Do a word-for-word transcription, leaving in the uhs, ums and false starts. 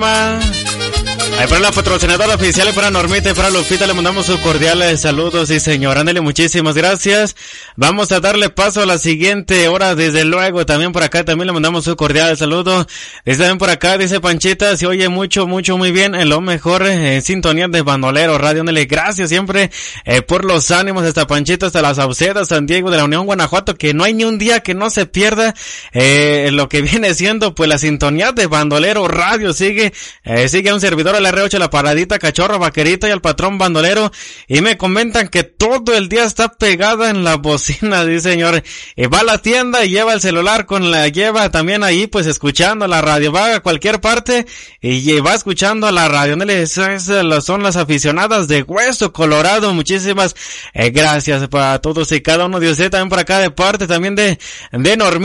Ahí para la patrocinadora oficial y para Normita y para Lupita le mandamos sus cordiales saludos, sí señor, ándale, muchísimas gracias. Vamos a darle paso a la siguiente hora, desde luego, también por acá también le mandamos su cordial saludo. Dice también por acá, dice Panchita, se oye mucho, mucho, muy bien, en lo mejor eh, en sintonía de Bandolero Radio, ándale, gracias siempre eh, por los ánimos, hasta Panchita, hasta la Sauceda, San Diego de la Unión Guanajuato, que no hay ni un día que no se pierda eh, lo que viene siendo pues la sintonía de Bandolero Radio, sigue, eh, sigue a un servidor a la R ocho, la Paradita, Cachorro, Vaquerita y al patrón Bandolero, y me comentan que todo el día está pegada en la bocina, dice señor, y va a la tienda y lleva el celular con la, lleva también ahí pues escuchando la radio, va a cualquier parte y va escuchando la radio, esas son las aficionadas de Hueso Colorado, muchísimas eh, gracias para todos y cada uno de ustedes, también por acá de parte también de, de Normita.